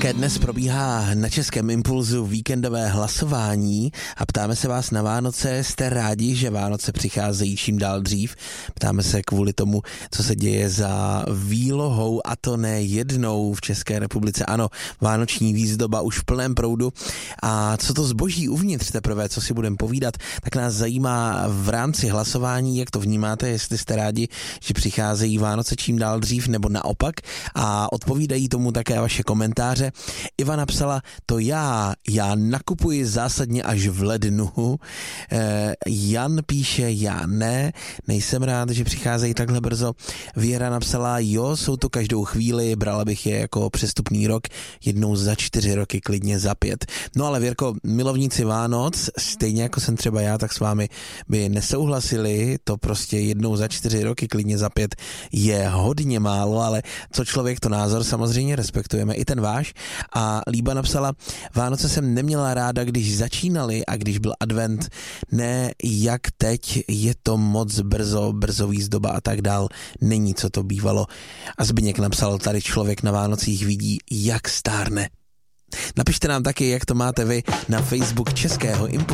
Také dnes probíhá na Českém Impulzu víkendové hlasování a ptáme se vás na Vánoce. Jste rádi, že Vánoce přicházejí čím dál dřív? Ptáme se kvůli tomu, co se děje za výlohou, a to ne jednou v České republice. Ano, vánoční výzdoba už v plném proudu. A co to zboží uvnitř teprve, co si budeme povídat, tak nás zajímá v rámci hlasování, jak to vnímáte, jestli jste rádi, že přicházejí Vánoce čím dál dřív, nebo naopak. A odpovídají tomu také vaše komentáře. Iva napsala, to já nakupuji zásadně až v lednu. Jan píše, já ne, nejsem rád, že přicházejí takhle brzo. Věra napsala, jo, jsou to každou chvíli, brala bych je jako přestupný rok, jednou za 4 roky, klidně za 5. No ale Věrko, milovníci Vánoc, stejně jako jsem třeba já, tak s vámi by nesouhlasili, to prostě jednou za 4 roky, klidně za 5 je hodně málo, ale co člověk, to názor, samozřejmě respektujeme i ten váš. A Líba napsala, Vánoce jsem neměla ráda, když začínaly a když byl advent, ne jak teď, je to moc brzo výzdoba a tak dál, není co to bývalo. A Zbyněk napsal, tady člověk na Vánocích vidí, jak stárne. Napište nám taky, jak to máte vy na Facebook Českého Impulzu.